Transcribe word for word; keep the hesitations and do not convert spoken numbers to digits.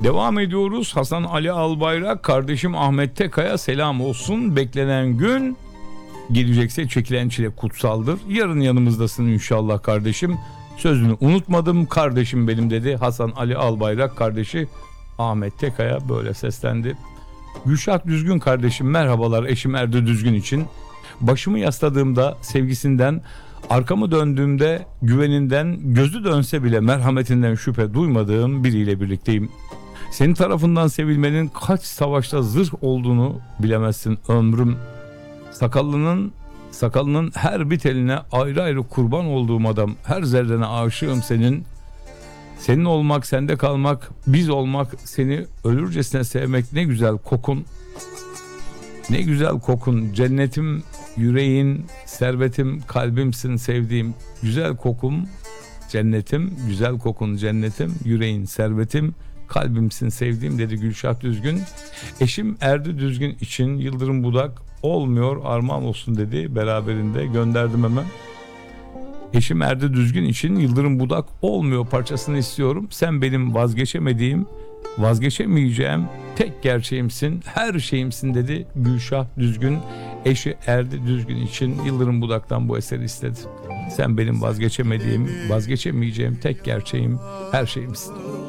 Devam ediyoruz. Hasan Ali Albayrak, kardeşim Ahmet Tekaya selam olsun. Beklenen gün gelecekse çekilen çile kutsaldır. Yarın yanımızdasın inşallah kardeşim. Sözünü unutmadım kardeşim benim dedi. Hasan Ali Albayrak kardeşi Ahmet Tekaya böyle seslendi. Gülşah Düzgün kardeşim merhabalar eşim Erdi Düzgün için. Başımı yasladığımda sevgisinden, arkamı döndüğümde güveninden, gözü dönse bile merhametinden şüphe duymadığım biriyle birlikteyim. Senin tarafından sevilmenin kaç savaşta zırh olduğunu bilemezsin ömrüm. Sakallının sakalının her bir teline ayrı ayrı kurban olduğum adam. Her zerrene aşığım senin. Senin olmak, sende kalmak, biz olmak, seni ölürcesine sevmek ne güzel kokun. Ne güzel kokun, cennetim, yüreğin, servetim, kalbimsin sevdiğim. Güzel kokum, cennetim, güzel kokun, cennetim, yüreğin, servetim, kalbimsin sevdiğim dedi Gülşah Düzgün. Eşim Erdi Düzgün için Yıldırım Budak olmuyor armağan olsun dedi, beraberinde gönderdim hemen. Eşim Erdi Düzgün için Yıldırım Budak olmuyor parçasını istiyorum. Sen benim vazgeçemediğim, vazgeçemeyeceğim tek gerçeğimsin, her şeyimsin dedi Gülşah Düzgün. Eşi Erdi Düzgün için Yıldırım Budak'tan bu eseri istedi. Sen benim vazgeçemediğim, vazgeçemeyeceğim tek gerçeğim, her şeyimsin.